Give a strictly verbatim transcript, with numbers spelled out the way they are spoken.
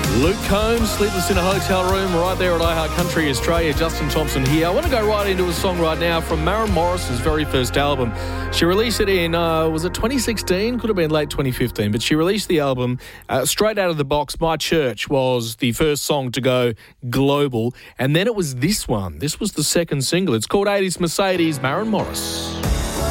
Luke Combs, Sleepless in a Hotel Room, right there at iHeart Country Australia. Justin Thompson here. I want to go right into a song right now from Maren Morris's very first album. She released it in, uh, was it twenty sixteen? Could have been late twenty fifteen. But she released the album uh, straight out of the box. My Church was the first song to go global. And then it was this one. This was the second single. It's called eighties Mercedes, Maren Morris.